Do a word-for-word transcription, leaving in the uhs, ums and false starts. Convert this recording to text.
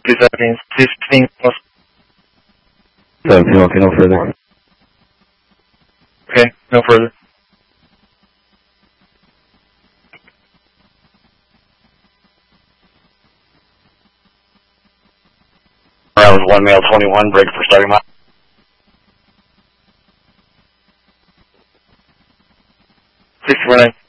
two seventeen, fifteen, seventeen, okay, no further. Okay, no further. Round one, male twenty-one, break for starting mile. sixty-four nine.